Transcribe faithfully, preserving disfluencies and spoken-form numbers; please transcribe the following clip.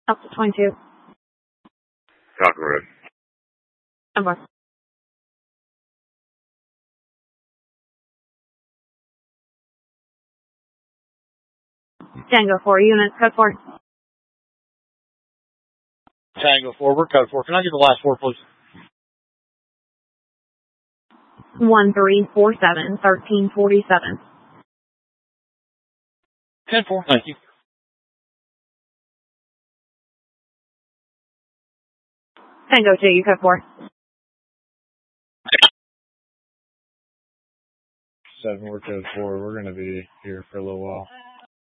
Up to twenty-two. Copy, red. Over. Tango four units, code four. Tango forward, code four. Can I get the last four, please? One three four seven thirteen forty seven. Ten four. Thank you. Tango two, you code four. Seven, we're code four. We're going to be here for a little while.